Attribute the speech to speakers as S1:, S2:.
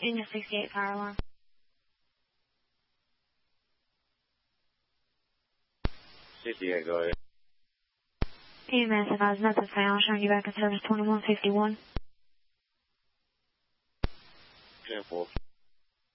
S1: In your 68 fire alarm.
S2: .68, go ahead.
S1: EMS advised nothing found, showing you back in service 2151.
S2: 10-4.